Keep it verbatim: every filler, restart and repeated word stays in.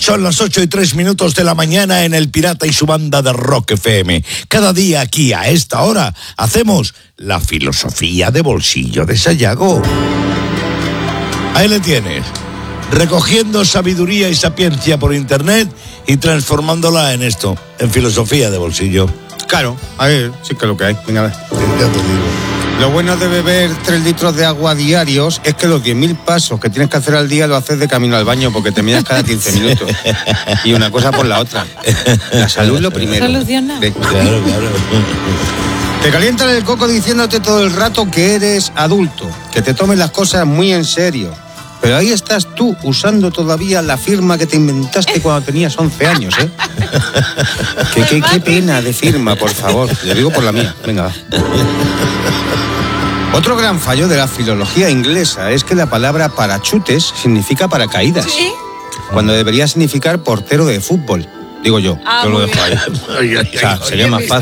Son las ocho y tres minutos de la mañana en El Pirata y su banda de Rock F M. Cada día aquí a esta hora hacemos la filosofía de bolsillo de Sayago. Ahí le tienes, recogiendo sabiduría y sapiencia por internet y transformándola en esto, en filosofía de bolsillo. Claro, a ver, sí que es lo que hay. Venga, a ver. Ya te digo. Lo bueno de beber tres litros de agua diarios es que los diez mil pasos que tienes que hacer al día lo haces de camino al baño porque te miras cada quince minutos. Y una cosa por la otra. La salud lo primero. Soluciona. De- Claro, claro. Te calientan el coco diciéndote todo el rato que eres adulto, que te tomes las cosas muy en serio. Pero ahí estás tú, usando todavía la firma que te inventaste cuando tenías once años, ¿eh? Qué, qué, qué pena de firma, por favor. Le digo por la mía. Venga, va. Otro gran fallo de la filología inglesa es que la palabra parachutes significa paracaídas, ¿Sí? cuando debería significar portero de fútbol. Digo yo, Ah, yo lo muy dejo ahí. Ay, ay, O sea, ay, sería más fácil.